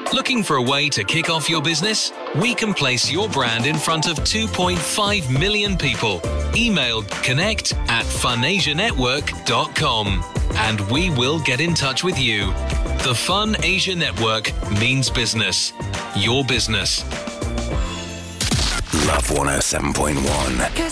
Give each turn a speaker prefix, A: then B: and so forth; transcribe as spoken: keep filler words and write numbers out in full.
A: Looking for a way to kick off your business? We can place your brand in front of two point five million people. Email connect at funasianetwork dot com and we will get in touch with you. The Fun Asia Network means business. Your business.
B: Love one oh seven point one.